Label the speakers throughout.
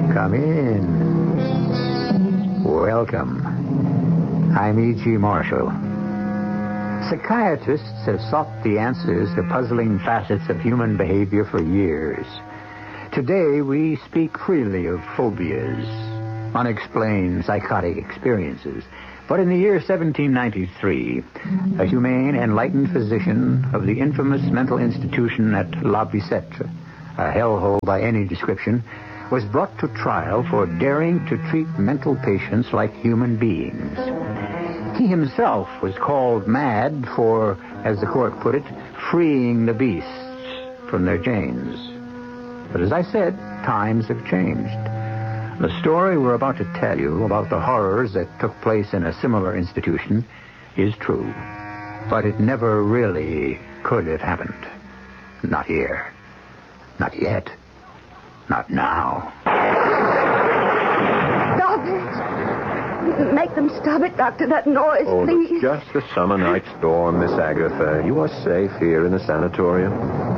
Speaker 1: Come in. Welcome. I'm E.G. Marshall. Psychiatrists have sought the answers to puzzling facets of human behavior for years. Today, we speak freely of phobias, unexplained psychotic experiences. But in the year 1793, a humane, enlightened physician of the infamous mental institution at La Bicêtre, a hellhole by any description, was brought to trial for daring to treat mental patients like human beings. He himself was called mad for, as the court put it, freeing the beasts from their chains. But as I said, times have changed. The story we're about to tell you about the horrors that took place in a similar institution is true. But it never really could have happened. Not here. Not yet. Not now.
Speaker 2: Doctor! Make them stop it, Doctor. That noise, please.
Speaker 3: It's just a summer night storm, Miss Agatha. You are safe here in the sanatorium.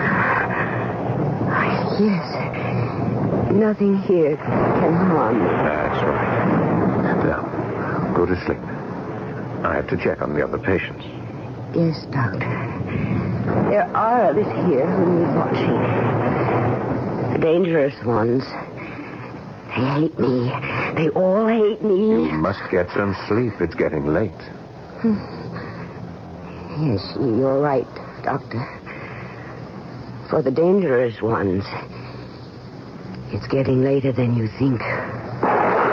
Speaker 2: Yes. Nothing here can harm me.
Speaker 3: That's right. Now, go to sleep. I have to check on the other patients.
Speaker 2: Yes, Doctor. There are others here who need watching. The dangerous ones. They hate me. They all hate me.
Speaker 3: You must get some sleep. It's getting late.
Speaker 2: Yes, you're right, Doctor. For the dangerous ones, it's getting later than you think.